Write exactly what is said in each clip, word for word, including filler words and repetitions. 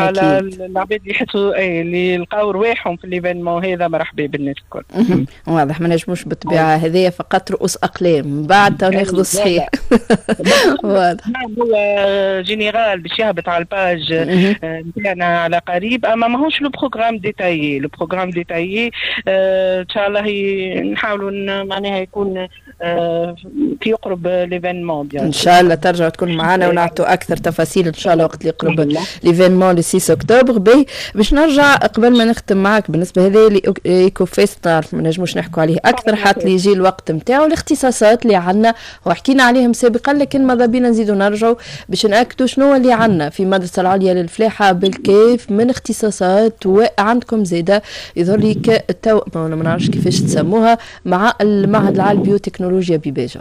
على العباد اللي يحسوا اي اللي يلقاو رواحهم في الايفينمون هذا مرحبا بالناس الكل. واضح ما نجموش بالطبيعه هذيا فقط رؤوس اقلام من بعد تو ناخذوا الصحيح. واضح هو جينيرال باش يهبط على الباج نتاعنا على قريب، اما ماهوش لو بروغرام ديتايي. لو بروغرام ديتايي ان شاء الله نحاولوا معناها يكون كي يقرب ليفينمون. ان شاء الله ترجعوا تكون معنا ونعطوا اكثر تفاصيل ان شاء الله وقت اللي يقرب ليفينمون لو ستة اكتوبر. باهي باش نرجع قبل ما نختم معك بالنسبه هذه ايكو فيست، نعرف ما نجموش نحكوا عليه اكثر حتى اللي يجي الوقت نتاعو. الاختصاصات اللي عندنا وحكينا عليهم سابقا، لكن ماذا بينا نزيدوا نرجعوا باش ناكدوا شنو اللي عندنا في المدرسه العليا للفلاحه بالكيف من اختصاصات. وعندكم زاده يظهر لي تو ما نعرفش كيفاش تسموها مع المعهد العالي بيوتكنولوجيا بباجة.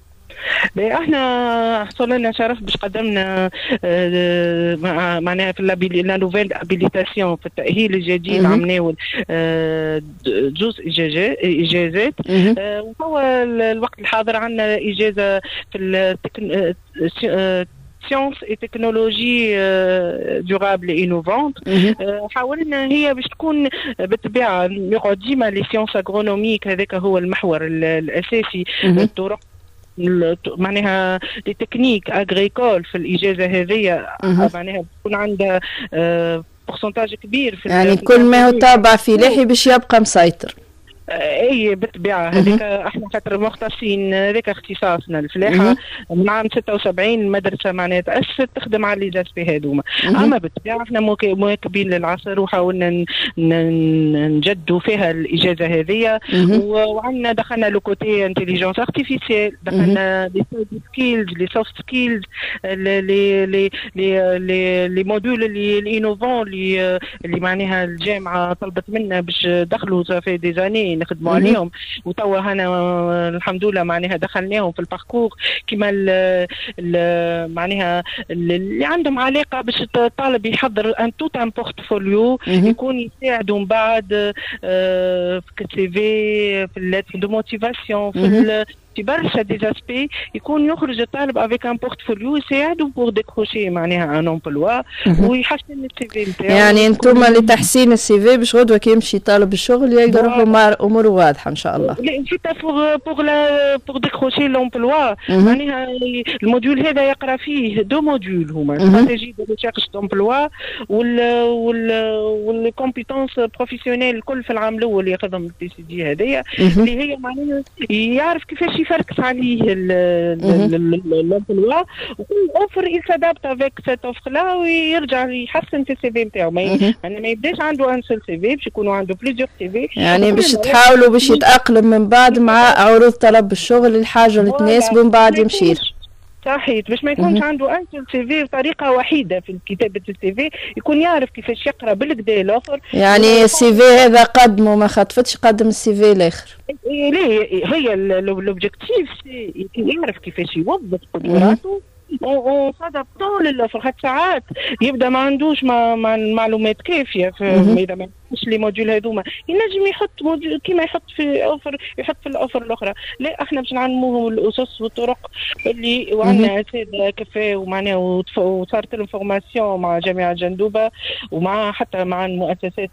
احنا حصل لنا شرف باش قدمنا معناها في لا نوفيل ابيليتاسيون في التاهيل الجديد، عملناه جزء اجازات. وهو الوقت الحاضر عندنا اجازه في سيونس اي تكنولوجي دورابل انوفونت. حاولنا هي باش تكون بالطبيعه يقعد ديما لي سيونس اغرونوميك، هذاك هو المحور الاساسي. الطرق معناها لي تكنيك اغريكول في الاجازه هذه معناها تكون عندها بورسنتاج كبير في يعني كل ما هو تابع فلاحي باش يبقى مسيطر. اي بالطبيعه هذيك احنا خاطر مختصين، هذاك اختصاصنا الفلاحه. من عام ستة وسبعين المدرسه معناها تاسست تخدم على لي زاسبي هذوما، اما بالطبيعه احنا مواكبين للعصر وحاولنا نجدوا فيها الاجازه هذه. وعندنا دخلنا لو كوتي انتيليجنس ارتيفيسيال، دخلنا لي سكيلز لي سوفت سكيلز لي لي لي لي موديول اللي الانوفون اللي اللي معناها الجامعه طلبت منا باش دخلوا في دي زاني نخدموا عليهم. وتوا هنا الحمد لله معناها دخلناهم في الباركور كما معناها اللي عندهم علاقه باش الطالب يحضر ان توت ان بورتفوليو يكون يساعدوا من بعد في السي في في الليتر دو موتيفاسيون في في برشا دي زاسبي يكون يخرج الطالب افيك ان بورتفوليو يساعدوا بور ديكروشي معناها ان امبلوا ويحسن السي في نتاعو. يعني انتم لتحسين السي في باش غدوه كي يمشي طالب الشغل يقدر اموره واضحه ان شاء الله. لا بور بور لا بور ديكروشي لومبلوا معناها الموديول هذا يقرا فيه دو موديول هما استراتيجي دو ريشيرش دومبلوا وال وال والكومبيتونس بروفيسيونيل الكل في العام الاول يخدم البي سي دي هذيا اللي هي معناها يعرف كيفاش يفركس عليه الامبلوا وكل اوفر يسادابت افيك سيت اوفر لا ويرجع يحسن في السي في نتاعو. ما ما يبداش عنده ان سول سي في باش يكونوا عنده بليزيور سي في. يعني باش تحاولوا باش يتاقلم من بعد مع عروض طلب الشغل الحاجه اللي تناسبه من بعد يمشي. صحيح باش ما يكونش عنده ان سول سي في بطريقه وحيده في كتابه السي في، يكون يعرف كيفاش يقرا بالكدا الاخر. يعني السي في هذا قدمه ما خطفتش قدم السي في الاخر. ليه هي لوبجيكتيف يعرف كيفاش يوظف قدراته وصادقتو للاخر. خاطر ساعات يبدا ما عندوش ما ما معلومات كافيه اذا ما يحطش لي موديول هذوما ينجم يحط موديول كيما يحط في اوفر يحط في الاوفر الاخرى. لا احنا باش نعلموهم الاسس والطرق اللي وعندنا اساتذه كفايه ومعناها وصارت لهم فورماسيون مع جامعه جندوبه ومع حتى مع المؤسسات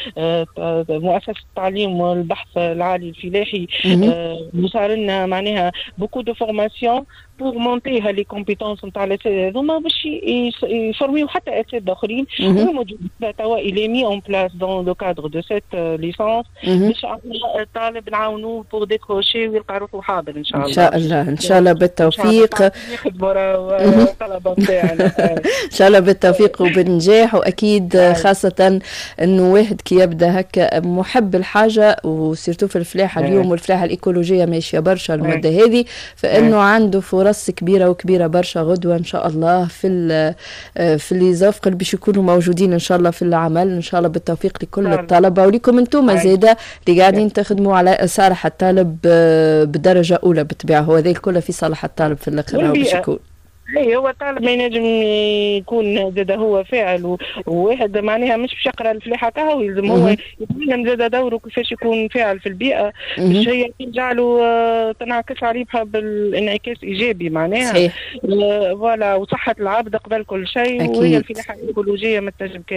مؤسسه التعليم والبحث العالي الفلاحي وصار لنا معناها بوكو دو فورماسيون pour monter les compétences نتاع الاساتذه هذوما باش يفورميو حتى اساتذه اخرين. والموجود توا il est mis en place dans le cadre de cette licence باش الطالب نعاونوه pour décrocher ويلقى روحه حاضر ان شاء الله. ان شاء الله ان شاء الله بالتوفيق. يخدموا الطلبه نتاعنا ان شاء الله بالتوفيق وبالنجاح. واكيد خاصه انه واحد كي يبدا هكا محب الحاجه وسيرتو في الفلاحه اليوم والفلاحه الايكولوجيه ماشيه برشا المده هذه، فانه عنده فرص فرص كبيره وكبيره برشا غدوه ان شاء الله في في اللي زوفق اللي باش يكونوا موجودين ان شاء الله في العمل. ان شاء الله بالتوفيق لكل الطلبه ولكم انتم زاده اللي قاعدين تخدموا على صالح الطالب بدرجه اولى بالطبيعه. هو هذا الكل في صالح الطالب في الاخر باش يكون. اي هو الطالب ما ينجم يكون زاد هو فاعل وواحد معناها مش باش يقرا الفلاحه كهو يلزم هو يتعلم زاد دوره كيفاش يكون فاعل في البيئه باش هي ترجع له تنعكس عليه بالانعكاس ايجابي معناها. صحيح. فوالا وصحه العبد قبل كل شيء وهي الفلاحه الايكولوجيه ما تنجم